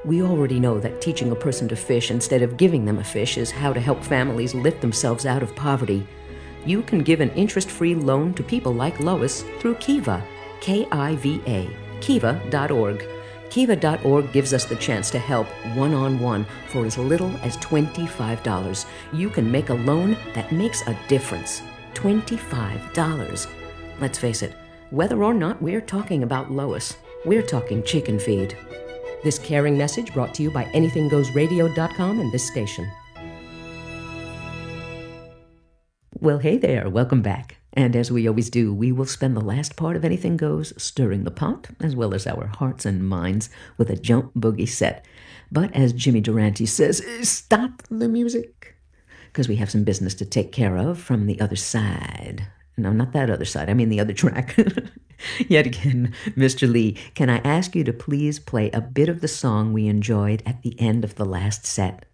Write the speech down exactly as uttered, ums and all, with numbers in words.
We already know that teaching a person to fish instead of giving them a fish is how to help families lift themselves out of poverty. You can give an interest-free loan to people like Lois through Kiva, K I V A, kiva dot org. kiva dot org gives us the chance to help one-on-one for as little as twenty-five dollars. You can make a loan that makes a difference. twenty-five dollars. Let's face it, whether or not we're talking about Lois, we're talking chicken feed. This caring message brought to you by anything goes radio dot com and this station. Well, hey there, welcome back. And as we always do, we will spend the last part of Anything Goes stirring the pot, as well as our hearts and minds, with a jump boogie set. But as Jimmy Durante says, stop the music, because we have some business to take care of from the other side. No, not that other side, I mean the other track. Yet again, Mister Lee, can I ask you to please play a bit of the song we enjoyed at the end of the last set?